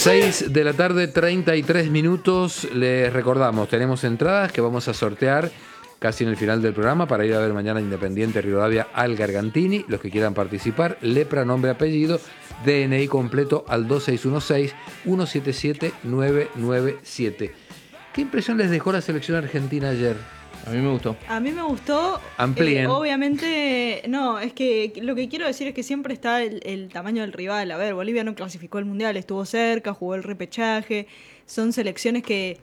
6 de la tarde, 33 minutos. Les recordamos, tenemos entradas que vamos a sortear casi en el final del programa para ir a ver mañana Independiente Rivadavia al Gargantini. Los que quieran participar, Lepra, nombre, apellido, DNI completo al 2616-177-997. ¿Qué impresión les dejó la selección argentina ayer? A mí me gustó. A mí me gustó. Amplíen. Obviamente, no, es que lo que quiero decir es que siempre está el tamaño del rival. A ver, Bolivia no clasificó al Mundial, estuvo cerca, jugó el repechaje. Son selecciones que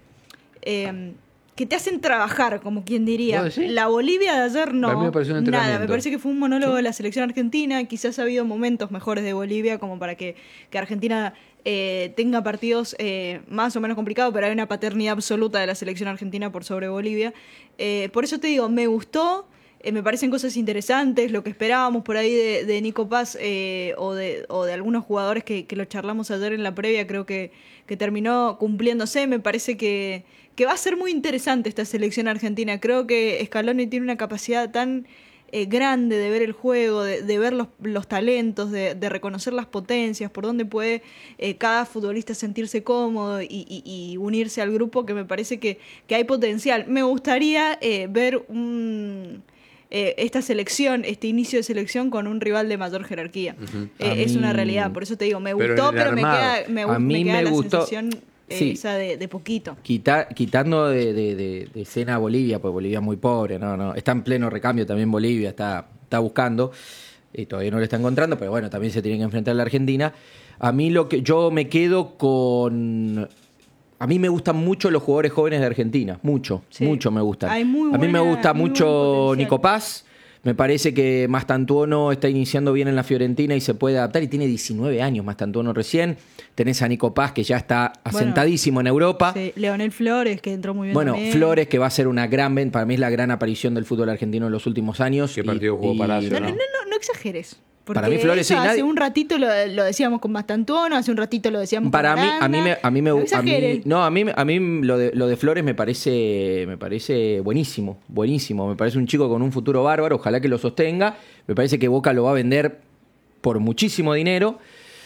te hacen trabajar, como quien diría. La Bolivia de ayer no. A mí me pareció un entrenamiento. Nada, me parece que fue un monólogo de la selección argentina. Quizás ha habido momentos mejores de Bolivia como para que Argentina tenga partidos más o menos complicados, pero hay una paternidad absoluta de la selección argentina por sobre Bolivia. Por eso te digo, me gustó, me parecen cosas interesantes, lo que esperábamos por ahí de Nico Paz o de algunos jugadores que lo charlamos ayer en la previa, creo que terminó cumpliéndose. Me parece que va a ser muy interesante esta selección argentina. Creo que Scaloni tiene una capacidad tan grande de ver el juego, de ver los talentos, de reconocer las potencias, por dónde puede cada futbolista sentirse cómodo y unirse al grupo, que me parece que hay potencial. Me gustaría ver esta selección, este inicio de selección con un rival de mayor jerarquía. Es una realidad, por eso te digo, me gustó, pero me queda la sensación esa de poquito. Quitando de escena a Bolivia, pues Bolivia es muy pobre, no está en pleno recambio también Bolivia, está buscando, y todavía no lo está encontrando, pero bueno, también se tiene que enfrentar a la Argentina. A mí yo me quedo con... A mí me gustan mucho los jugadores jóvenes de Argentina, mucho me gustan. A mí me gusta mucho Nico Paz. Me parece que Mastantuono está iniciando bien en la Fiorentina y se puede adaptar, y tiene 19 años Mastantuono recién. Tenés a Nico Paz, que ya está asentadísimo en Europa. Sí. Leonel Flores, que entró muy bien también. Flores, que va a ser una para mí es la gran aparición del fútbol argentino en los últimos años. ¿Qué partido jugó Palacio? No exageres. Porque para mí Flores hace un ratito lo decíamos con Mastantuono, hace un ratito lo decíamos con Aranda. A mí lo de Flores me parece buenísimo. Me parece un chico con un futuro bárbaro, ojalá que lo sostenga. Me parece que Boca lo va a vender por muchísimo dinero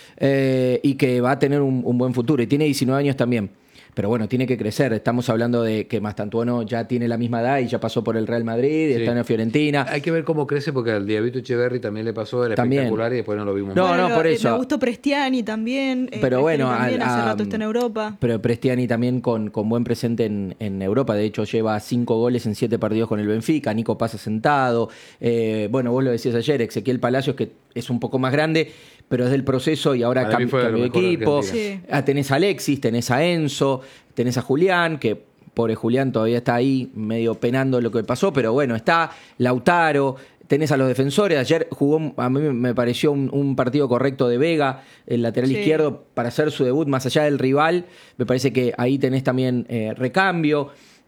y que va a tener un buen futuro, y tiene 19 años también. Pero bueno, tiene que crecer. Estamos hablando de que Mastantuono ya tiene la misma edad y ya pasó por el Real Madrid, y está en la Fiorentina. Hay que ver cómo crece, porque al Diabito Echeverri también le pasó, era espectacular, y después no lo vimos más. Por eso. Me gustó Prestiani también. Pero bueno, también hace rato está en Europa. Pero Prestiani también con buen presente en Europa. De hecho, lleva 5 goles en 7 partidos con el Benfica. Nico Paz sentado. Vos lo decías ayer, Ezequiel Palacios, que es un poco más grande, pero es del proceso y ahora cambió de equipo. Tenés a Alexis, tenés a Enzo, tenés a Julián, que pobre Julián todavía está ahí medio penando lo que pasó, pero bueno, está Lautaro, tenés a los defensores. Ayer jugó, a mí me pareció un partido correcto de Vega, el lateral izquierdo, para hacer su debut más allá del rival. Me parece que ahí tenés también recambio.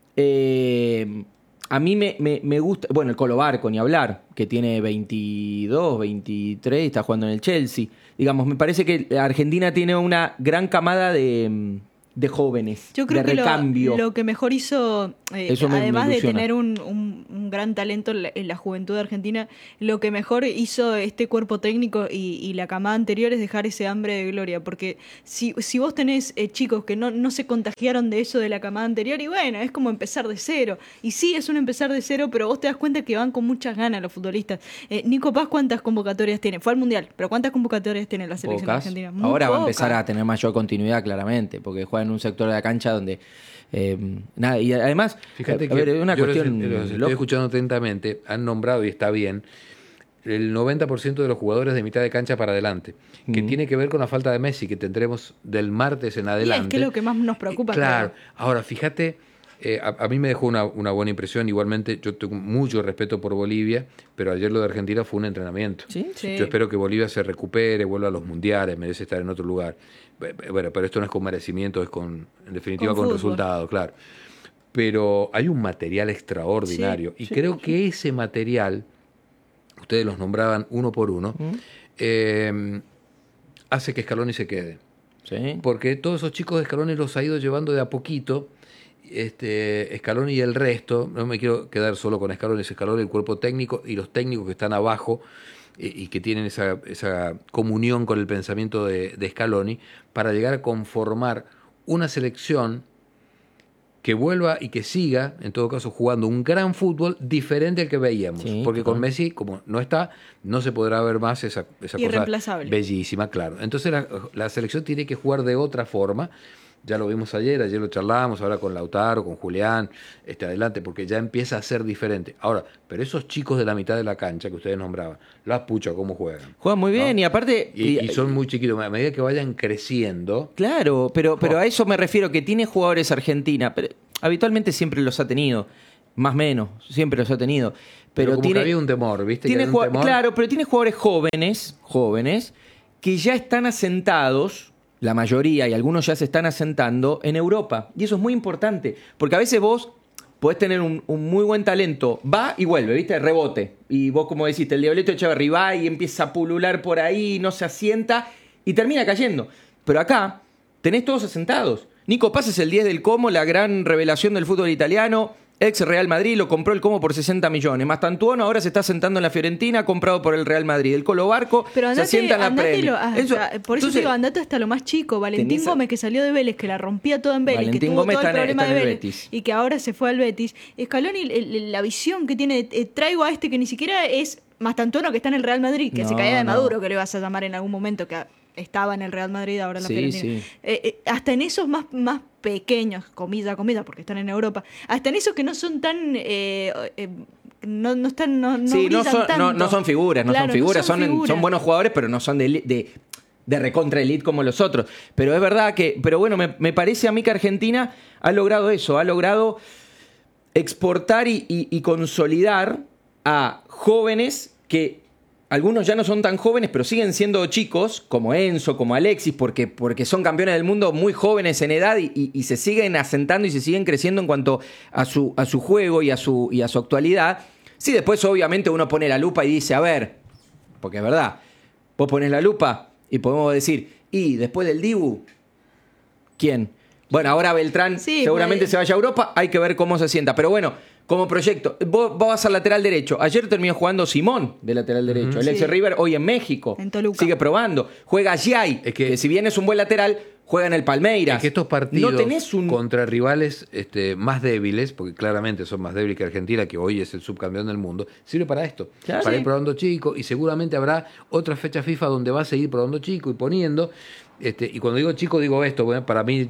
A mí me gusta, bueno, el Colo Barco, ni hablar, que tiene 22, 23, está jugando en el Chelsea. Digamos, me parece que Argentina tiene una gran camada de jóvenes, yo creo de recambio. Que lo que mejor hizo, además de tener un gran talento en la juventud de Argentina, lo que mejor hizo este cuerpo técnico y la camada anterior es dejar ese hambre de gloria, porque si vos tenés chicos que no se contagiaron de eso de la camada anterior, y bueno, es como empezar de cero, y sí, es un empezar de cero, pero vos te das cuenta que van con muchas ganas los futbolistas. Nico Paz, ¿cuántas convocatorias tiene? Fue al Mundial, pero ¿cuántas convocatorias tiene la selección argentina? Ahora va a empezar a tener mayor continuidad, claramente, porque juega en un sector de la cancha donde nada, y además fíjate que una cuestión los estoy escuchando atentamente, han nombrado, y está bien, el 90% de los jugadores de mitad de cancha para adelante, que tiene que ver con la falta de Messi, que tendremos del martes en adelante. Y es que es lo que más nos preocupa. Claro, ahora fíjate, a mí me dejó una buena impresión. Igualmente, yo tengo mucho respeto por Bolivia, pero ayer lo de Argentina fue un entrenamiento. Sí. Yo espero que Bolivia se recupere, vuelva a los mundiales, merece estar en otro lugar. Bueno, pero esto no es con merecimiento, es en definitiva con resultados, claro. Pero hay un material extraordinario, y creo que ese material, ustedes los nombraban uno por uno, hace que Scaloni se quede. ¿Sí? Porque todos esos chicos de Scaloni los ha ido llevando de a poquito. Scaloni y el resto, no me quiero quedar solo con Scaloni, es Scaloni, el cuerpo técnico y los técnicos que están abajo, y que tienen esa comunión con el pensamiento de Scaloni para llegar a conformar una selección que vuelva y que siga, en todo caso, jugando un gran fútbol diferente al que veíamos. Sí, porque con Messi, como no está, no se podrá ver más esa cosa bellísima, claro. Entonces la selección tiene que jugar de otra forma. Ya lo vimos ayer lo charlábamos, ahora con Lautaro, con Julián, adelante, porque ya empieza a ser diferente. Ahora, pero esos chicos de la mitad de la cancha que ustedes nombraban, las puchas, ¿cómo juegan? Juegan muy bien, ¿no? y aparte... Y son muy chiquitos, a medida que vayan creciendo... Claro, pero a eso me refiero, que tiene jugadores Argentina, pero habitualmente siempre los ha tenido, más o menos, siempre los ha tenido. Pero como que había un temor, ¿viste? Tiene que había un temor. Claro, pero tiene jugadores jóvenes, que ya están asentados... La mayoría y algunos ya se están asentando en Europa. Y eso es muy importante. Porque a veces vos podés tener un muy buen talento. Va y vuelve, ¿viste? Rebote. Y vos, como deciste, el Diablito Echeverri va y empieza a pulular por ahí, no se asienta y termina cayendo. Pero acá tenés todos asentados. Nico Paz es el 10 del Como, la gran revelación del fútbol italiano. Ex Real Madrid, lo compró el Como por 60 millones. Mastantuono ahora se está sentando en la Fiorentina, comprado por el Real Madrid. El Colo Barco se asienta en la Premier. Por eso te digo, andate hasta lo más chico. Valentín Gómez, que salió de Vélez, que la rompía toda en Vélez, Valentín que tuvo Gómez todo el problema de Vélez Betis. y que ahora se fue al Betis. Scaloni, la visión que tiene, traigo a este que ni siquiera es Mastantuono, que está en el Real Madrid, que se caía de Maduro, que le vas a llamar en algún momento, que estaba en el Real Madrid, ahora en la Fiorentina. Sí. Hasta en esos más pequeños, comillas, porque están en Europa, hasta en esos que no son tan... no son figuras, son buenos jugadores, pero no son de recontra elite como los otros. Pero es verdad pero bueno, me parece a mí que Argentina ha logrado eso, ha logrado exportar y consolidar a jóvenes que algunos ya no son tan jóvenes, pero siguen siendo chicos, como Enzo, como Alexis, porque son campeones del mundo muy jóvenes en edad y se siguen asentando y se siguen creciendo en cuanto a su juego y a su actualidad. Sí, después obviamente uno pone la lupa y dice, a ver, porque es verdad, vos pones la lupa y podemos decir, y después del Dibu, ¿quién? Bueno, ahora Beltrán seguramente se vaya a Europa, hay que ver cómo se sienta, pero bueno, como proyecto, vos vas al lateral derecho. Ayer terminó jugando Simón de lateral derecho. El ex River hoy en México. En Toluca. Sigue probando. Juega Giai, que si bien es un buen lateral, juega en el Palmeiras. Es que estos partidos contra rivales más débiles, porque claramente son más débiles que Argentina, que hoy es el subcampeón del mundo, sirve para esto. Claro, para ir probando chicos, y seguramente habrá otra fecha FIFA donde va a seguir probando chicos y poniendo. Y cuando digo chico digo esto, bueno, para mí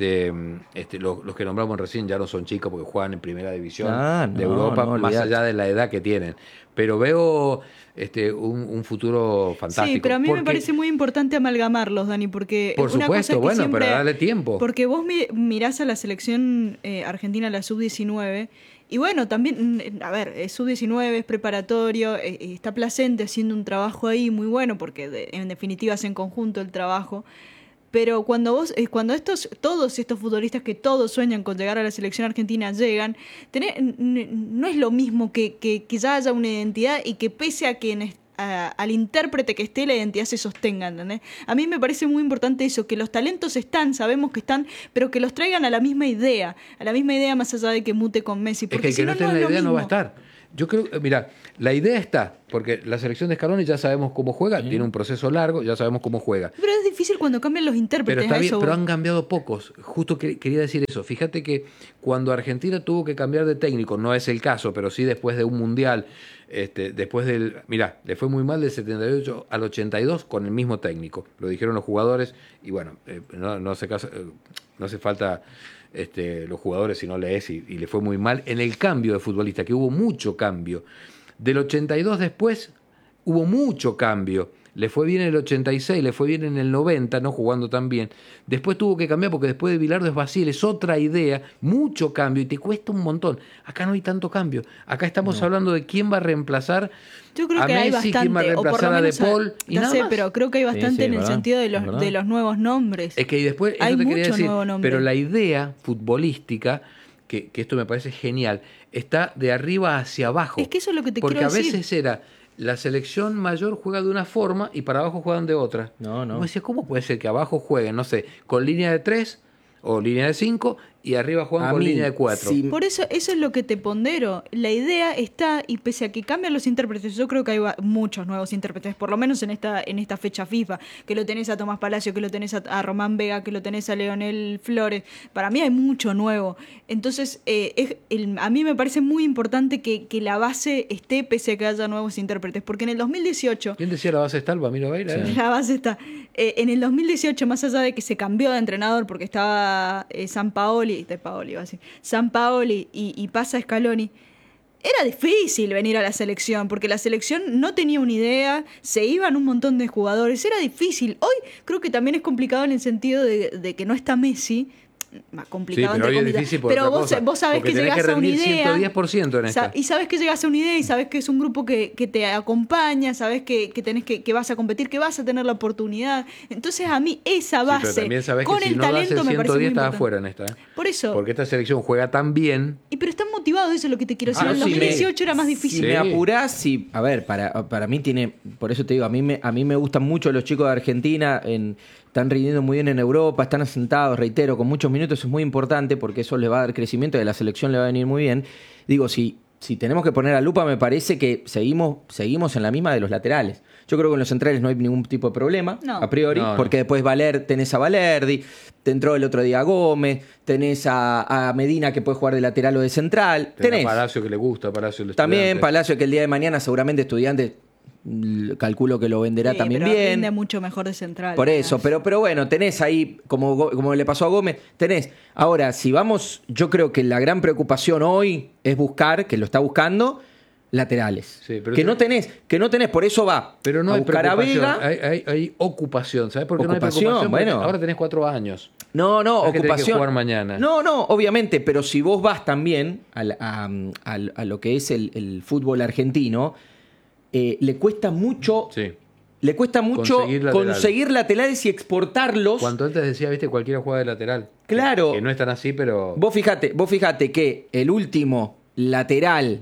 los que nombramos recién ya no son chicos porque juegan en primera división de Europa, más allá de la edad que tienen. Pero veo un futuro fantástico. Sí, pero a mí me parece muy importante amalgamarlos, Dani, porque por una supuesto, cosa es que siempre, pero dale tiempo. Porque vos mirás a la selección argentina, la sub-19, y bueno, también, a ver, sub-19 es preparatorio, está Placente haciendo un trabajo ahí muy bueno, porque en definitiva es en conjunto el trabajo. Pero cuando todos estos futbolistas que todos sueñan con llegar a la selección argentina llegan, no es lo mismo que ya haya una identidad y que pese a que al intérprete que esté, la identidad se sostenga, ¿entendés? A mí me parece muy importante eso, que los talentos sabemos que están, pero que los traigan a la misma idea más allá de que mute con Messi. Porque es que el que no tenga la idea no va a estar. Yo creo, mira, la idea está, porque la selección de Scaloni ya sabemos cómo juega, tiene un proceso largo, ya sabemos cómo juega. Pero es difícil cuando cambian los intérpretes. Pero está bien, pero han cambiado pocos. Justo quería decir eso. Fíjate que cuando Argentina tuvo que cambiar de técnico, no es el caso, pero sí después de un mundial, mirá, le fue muy mal del 78 al 82 con el mismo técnico. Lo dijeron los jugadores y bueno, no hace falta los jugadores si no lees y le fue muy mal en el cambio de futbolista, que hubo mucho cambio. Del 82 después hubo mucho cambio. Le fue bien en el 86, le fue bien en el 90, no jugando tan bien. Después tuvo que cambiar porque después de Bilardo es Basile, es otra idea, mucho cambio y te cuesta un montón. Acá no hay tanto cambio. Acá estamos hablando de quién va a reemplazar Yo creo a que Messi, hay bastante, quién va a reemplazar a De Paul y nada más. Pero creo que hay bastante en el sentido de los nuevos nombres. Es que después, hay eso te quería mucho decir, nuevo nombre. pero la idea futbolística, que esto me parece genial, está de arriba hacia abajo. Es que eso es lo que te porque quiero a decir. veces era... La selección mayor juega de una forma y para abajo juegan de otra. No. Decía, ¿cómo puede ser que abajo jueguen, no sé, con línea de 3 o línea de 5 y arriba juegan A con mí, línea de 4. sí. Por eso es lo que te pondero. La idea está, y pese a que cambian los intérpretes, yo creo que hay muchos nuevos intérpretes, por lo menos en esta fecha FIFA, que lo tenés a Tomás Palacio, que lo tenés a Román Vega, que lo tenés a Leonel Flores. Para mí hay mucho nuevo. Entonces, a mí me parece muy importante que la base esté pese a que haya nuevos intérpretes, porque en el 2018... ¿Quién decía la base está? Alvamiro Veira. Sí. La base está. En el 2018, más allá de que se cambió de entrenador porque estaba Sampaoli y pasa Scaloni, era difícil venir a la selección porque la selección no tenía una idea, se iban un montón de jugadores, era difícil. Hoy creo que también es complicado en el sentido de que no está Messi. Más complicado, sí, pero entre hoy es comillas. difícil por Pero otra vos, cosa, vos sabés porque que tenés llegás a una idea. 110% en esta. Y sabés que llegas a una idea y sabés que es un grupo que te acompaña, sabés que tenés que vas a competir, que vas a tener la oportunidad. Entonces a mí esa Sí, base pero también sabés con que el si no das talento el me parece muy 110 estás importante. afuera en esta. Por eso. Porque esta selección juega tan bien. Pero están motivados, eso es lo que te quiero decir. En el si 2018 era más Si difícil. Sí. me apurás, sí. A ver, para mí tiene... Por eso te digo, a mí me gustan mucho los chicos de Argentina. Están rindiendo muy bien en Europa, están asentados, reitero, con muchos minutos. Es muy importante porque eso les va a dar crecimiento y a la selección le va a venir muy bien. Digo, si tenemos que poner a lupa, me parece que seguimos en la misma de los laterales. Yo creo que en los centrales no hay ningún tipo de problema, No. a priori, No, no. porque después tenés a Valerdi, te entró el otro día Gómez, tenés a Medina que puede jugar de lateral o de central. Tenés a Palacio que le gusta, Palacio el También estudiante. Palacio, que el día de mañana seguramente Estudiantes calculo que lo venderá Sí, también pero bien. rinde mucho mejor de central. Por eso, pero bueno, tenés ahí, como le pasó a Gómez, tenés. Ahora, si vamos, yo creo que la gran preocupación hoy es buscar, que lo está buscando, laterales. Sí, pero que no tenés, por eso va Pero no a hay buscar a preocupación, Vega. hay ocupación. ¿Sabes por qué Ocupación, no hay preocupación? Porque bueno. ahora tenés 4 años. No, Sabés que tenés que ocupación. jugar mañana. No, obviamente, pero si vos vas también a lo que es el fútbol argentino, le cuesta mucho. Sí. Le cuesta mucho conseguir laterales y exportarlos. Cuando antes decía, viste, cualquiera juega de lateral. Claro. Que no es tan así, pero... Vos fijate que el último lateral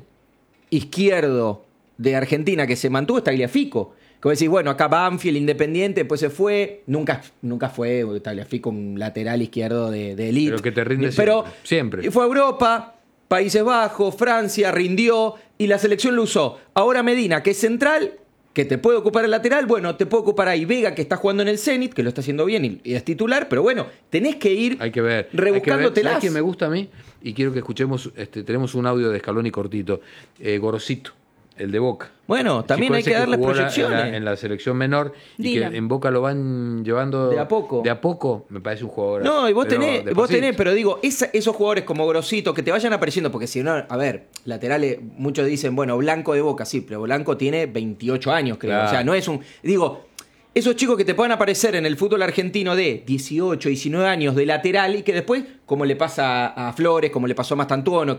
izquierdo de Argentina que se mantuvo es Tagliafico. Que vos decís, bueno, acá Banfield, Independiente, después se fue. Nunca fue Tagliafico un lateral izquierdo de elite. Pero que te rinde Pero siempre. fue a Europa, Países Bajos, Francia, rindió y la selección lo usó. Ahora Medina, que es central, que te puede ocupar el lateral, bueno, te puede ocupar ahí Vega, que está jugando en el Zenit, que lo está haciendo bien y es titular, pero bueno, tenés que ir Hay que ver. rebuscándotelas. ¿Sabes qué me gusta a mí? Y quiero que escuchemos, tenemos un audio de Scaloni cortito. Gorosito, el de Boca. Bueno, El también chico hay ese que darle jugó proyecciones. en la selección menor y Dylan. que en Boca lo van llevando De a poco. De a poco, me parece un jugador. No, y vos pero tenés, pero digo, esos jugadores como Grosito que te vayan apareciendo, porque si no, a ver, laterales, muchos dicen, bueno, Blanco de Boca, sí, pero Blanco tiene 28 años, creo. Claro. O sea, no es un. Digo, esos chicos que te puedan aparecer en el fútbol argentino de 18, 19 años de lateral y que después, como le pasa a Flores, como le pasó a Mastantuono,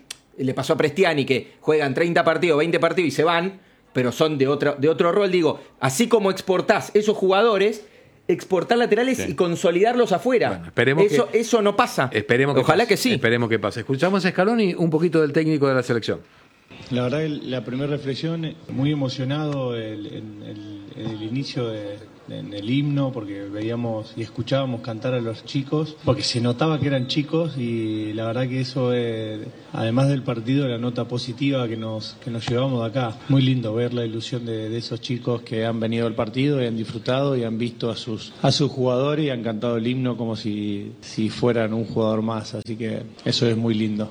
le pasó a Prestiani, que juegan 30 partidos, 20 partidos y se van, pero son de otro rol. Digo, así como exportás esos jugadores, exportar laterales Sí. y consolidarlos afuera. Bueno, esperemos eso no pasa. Esperemos que Ojalá pase, que sí. Esperemos que pase. Escuchamos a Scaloni un poquito del técnico de la selección. La verdad, la primera reflexión, muy emocionado en el inicio en el himno, porque veíamos y escuchábamos cantar a los chicos, porque se notaba que eran chicos y la verdad que eso, además del partido, la nota positiva que nos llevamos de acá. Muy lindo ver la ilusión de esos chicos que han venido al partido y han disfrutado y han visto a sus jugadores y han cantado el himno como si fueran un jugador más, así que eso es muy lindo.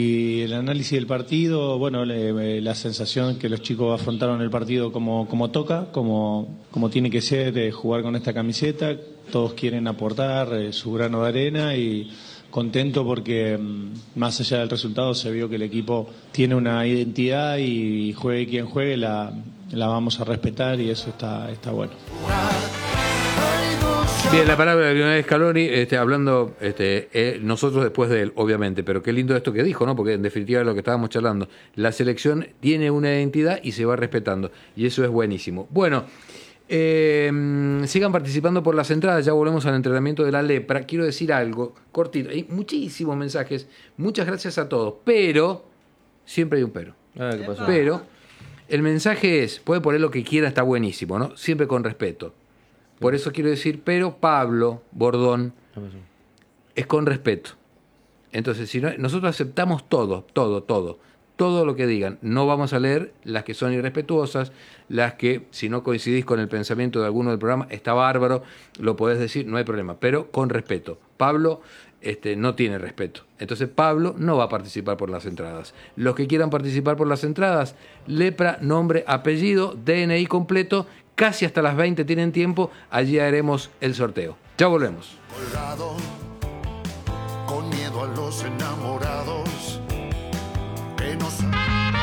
Y el análisis del partido, bueno, la sensación que los chicos afrontaron el partido como toca, como tiene que ser, jugar con esta camiseta. Todos quieren aportar su grano de arena y contento porque más allá del resultado se vio que el equipo tiene una identidad y juegue quien juegue la vamos a respetar y eso está bueno. Bien, la palabra de Lionel Scaloni, hablando nosotros después de él, obviamente, pero qué lindo esto que dijo, ¿no? Porque en definitiva es lo que estábamos charlando. La selección tiene una identidad y se va respetando, y eso es buenísimo. Bueno, sigan participando por las entradas, ya volvemos al entrenamiento de la lepra. Quiero decir algo cortito, hay muchísimos mensajes, muchas gracias a todos, pero siempre hay un pero. ¿Qué pasó? Pero el mensaje es, puede poner lo que quiera, está buenísimo, ¿no? Siempre con respeto. Por eso quiero decir, pero Pablo Bordón es con respeto. Entonces, si no, nosotros aceptamos todo lo que digan. No vamos a leer las que son irrespetuosas, las que, si no coincidís con el pensamiento de alguno del programa, está bárbaro, lo podés decir, no hay problema, pero con respeto. Pablo no tiene respeto. Entonces Pablo no va a participar por las entradas. Los que quieran participar por las entradas, lepra, nombre, apellido, DNI completo, casi hasta las 20 tienen tiempo, allí haremos el sorteo. Ya volvemos. Colgado, con miedo a los enamorados que no saben.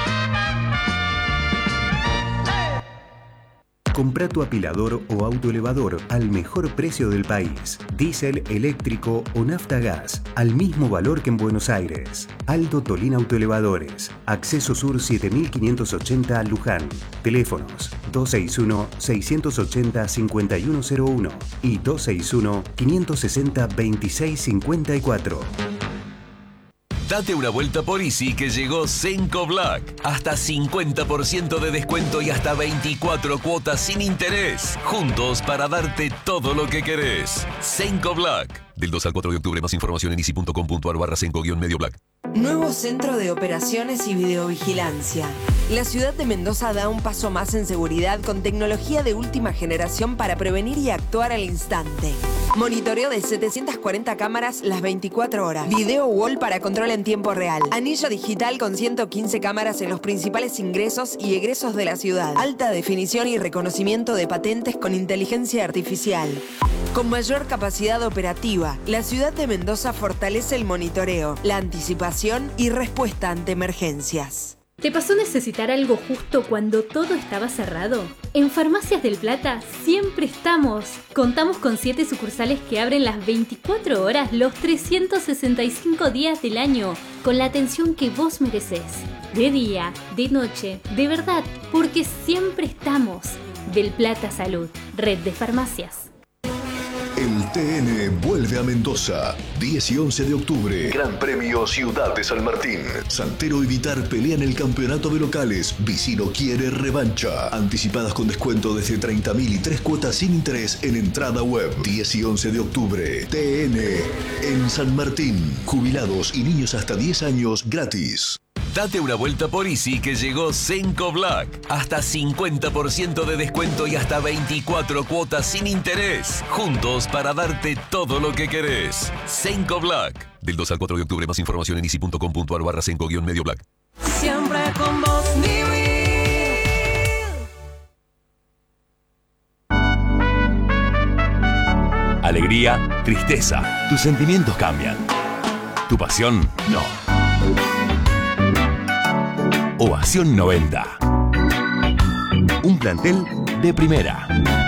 Comprá tu apilador o autoelevador al mejor precio del país. Diésel, eléctrico o nafta gas, al mismo valor que en Buenos Aires. Aldo Tolín Autoelevadores. Acceso Sur 7580 Luján. Teléfonos 261-680-5101 y 261-560-2654. Date una vuelta por Easy que llegó Cenco Black. Hasta 50% de descuento y hasta 24 cuotas sin interés. Juntos para darte todo lo que querés. Cenco Black. Del 2 al 4 de octubre. Más información en easy.com.ar/Cenco-Medio Black. Nuevo Centro de Operaciones y Videovigilancia. La ciudad de Mendoza da un paso más en seguridad con tecnología de última generación para prevenir y actuar al instante. Monitoreo de 740 cámaras las 24 horas. Video wall para control en tiempo real. Anillo digital con 115 cámaras en los principales ingresos y egresos de la ciudad. Alta definición y reconocimiento de patentes con inteligencia artificial. Con mayor capacidad operativa, la ciudad de Mendoza fortalece el monitoreo, la anticipación y respuesta ante emergencias. ¿Te pasó necesitar algo justo cuando todo estaba cerrado? En Farmacias del Plata siempre estamos. Contamos con 7 sucursales que abren las 24 horas los 365 días del año, con la atención que vos merecés. De día, de noche, de verdad, porque siempre estamos. Del Plata Salud, red de farmacias. El TN vuelve a Mendoza, 10 y 11 de octubre. Gran Premio Ciudad de San Martín. Santero y Vitar pelean el campeonato de locales. Vicino quiere revancha. Anticipadas con descuento desde 30.000 y 3 cuotas sin interés en entrada web. 10 y 11 de octubre. TN en San Martín. Jubilados y niños hasta 10 años gratis. Date una vuelta por Easy que llegó Cenco Black. Hasta 50% de descuento y hasta 24 cuotas sin interés. Juntos para darte todo lo que querés. Cenco Black. Del 2 al 4 de octubre. Más información en easy.com.ar/Cenco-Medio Black. Siempre con vos, Alegría, tristeza. Tus sentimientos cambian. Tu pasión, no. Ovación 90. Un plantel de primera.